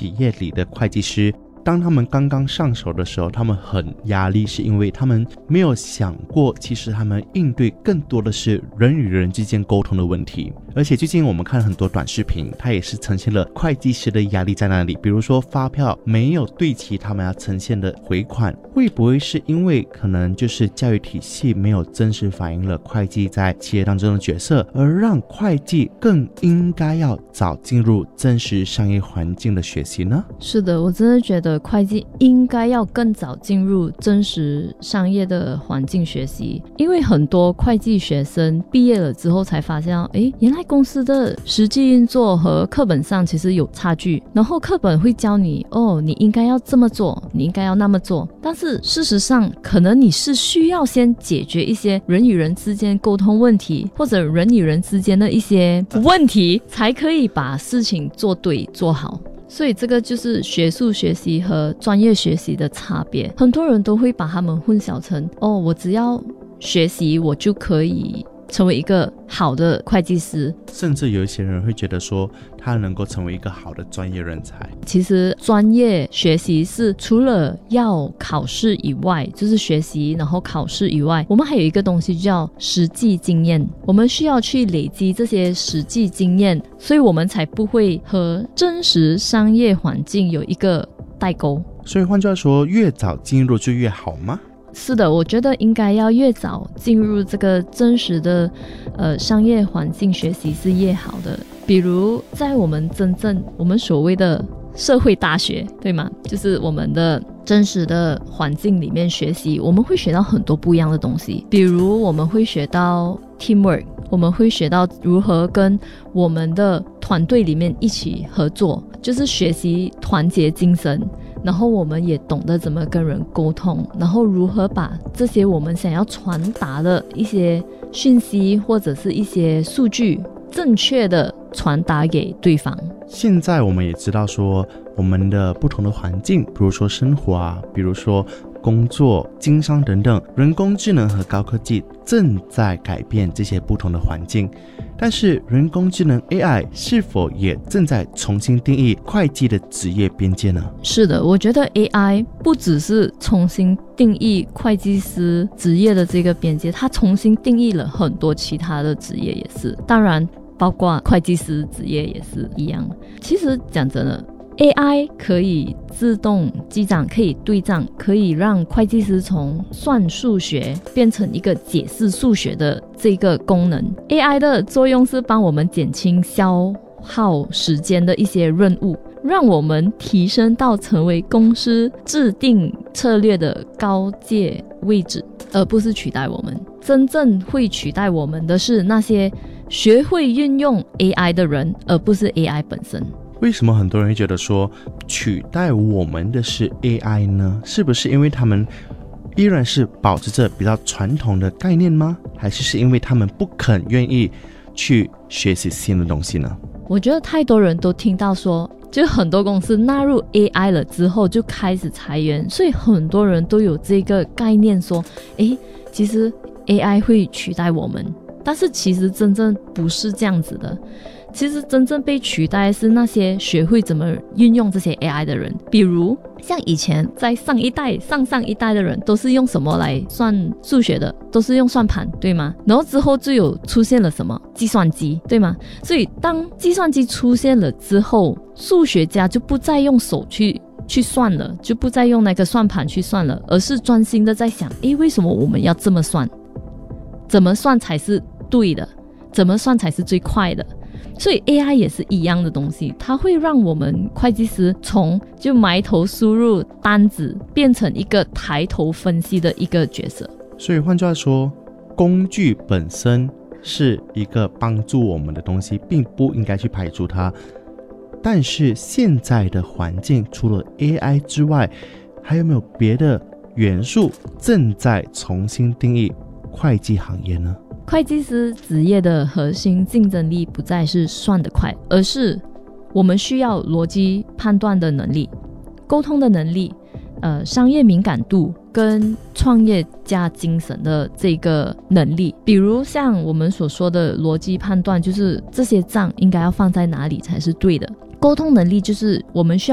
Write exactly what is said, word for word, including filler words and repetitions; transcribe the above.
企业里的会计师，当他们刚刚上手的时候，他们很压力，是因为他们没有想过，其实他们应对更多的是人与人之间沟通的问题。而且最近我们看很多短视频，它也是呈现了会计师的压力在那里，比如说发票没有对齐他们要呈现的回款，会不会是因为可能就是教育体系没有真实反映了会计在企业当中的角色，而让会计更应该要早进入真实商业环境的学习呢？ 是的，我真的觉得会计应该要更早进入真实商业的环境学习，因为很多会计学生毕业了之后才发现，诶，原来公司的实际运作和课本上其实有差距，然后课本会教你，哦，你应该要这么做，你应该要那么做，但是事实上可能你是需要先解决一些人与人之间沟通问题，或者人与人之间的一些问题，才可以把事情做对做好。所以这个就是学术学习和专业学习的差别，很多人都会把他们混淆成，哦，我只要学习我就可以成为一个好的会计师， 甚至有一些人会觉得说他能够成为一个好的专业人才。 其实专业学习是除了要考试以外，就是学习然后考试以外，我们还有一个东西叫实际经验，我们需要去累积这些实际经验，所以我们才不会和真实商业环境有一个代沟。 所以换句话说，越早进入就越好吗？ 是的，我觉得应该要越早进入这个真实的呃商业环境学习是越好的。比如在我们真正我们所谓的社会大学，对吗？就是我们的真实的环境里面学习，我们会学到很多不一样的东西。比如我们会学到 teamwork， 我们会学到如何跟我们的团队里面一起合作，就是学习团结精神，然后我们也懂得怎么跟人沟通，然后如何把这些我们想要传达的一些讯息或者是一些数据正确的传达给对方。 现在我们也知道说，我们的不同的环境，比如说生活啊，比如说工作、经商等等，人工智能和高科技正在改变这些不同的环境。但是人工智能 A I 是否也正在重新定义会计的职业边界呢？ 是的，我觉得 A I 不只是重新定义会计师职业的这个边界，它重新定义了很多其他的职业也是，当然包括会计师职业也是一样。其实讲真的， A I 可以自动记账，可以对账，可以让会计师从算数学变成一个解释数学的这个功能。 A I 的作用是帮我们减轻消耗时间的一些任务，让我们提升到成为公司制定策略的高阶位置，而不是取代我们。真正会取代我们的是那些学会运用 A I 的人，而不是 A I 本身。 为什么很多人会觉得说取代我们的是 A I 呢？是不是因为他们依然是保持着比较传统的概念吗？还是是因为他们不肯愿意去学习新的东西呢？ 我觉得太多人都听到说，就很多公司纳入 A I 了之后就开始裁员，所以很多人都有这个概念说，诶，其实 A I 会取代我们，但是其实真正不是这样子的。其实真正被取代是那些学会怎么运用这些 A I 的人。比如像以前在上一代上上一代的人都是用什么来算数学的？都是用算盘，对吗？然后之后就有出现了什么计算机，对吗？所以当计算机出现了之后，数学家就不再用手去去算了，就不再用那个算盘去算了，而是专心的在想，诶，为什么我们要这么算？怎么算才是对的？怎么算才是最快的？所以 A I 也是一样的东西，它会让我们会计师从就埋头输入单子变成一个抬头分析的一个角色。 所以换句话说，工具本身是一个帮助我们的东西，并不应该去排除它。但是现在的环境除了 A I 之外，还有没有别的元素正在重新定义会计行业呢？ 会计师职业的核心竞争力不再是算得快，而是我们需要逻辑判断的能力、沟通的能力、呃，商业敏感度跟创业家精神的这个能力。比如像我们所说的逻辑判断，就是这些账应该要放在哪里才是对的。沟通能力就是我们需要